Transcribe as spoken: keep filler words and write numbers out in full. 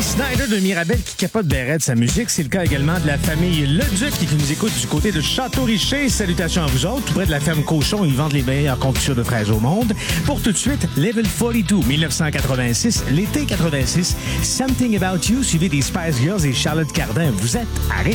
Snyder de Mirabel qui capote béret de sa musique. C'est le cas également de la famille Leduc qui nous écoute du côté de Château-Richer. Salutations à vous autres. Tout près de la ferme Cochon, ils vendent les meilleures confitures de fraises au monde. Pour tout de suite, Level quarante-deux, dix-neuf cent quatre-vingt-six, l'été quatre-vingt-six. Something About You, suivi des Spice Girls et Charlotte Cardin. Vous êtes à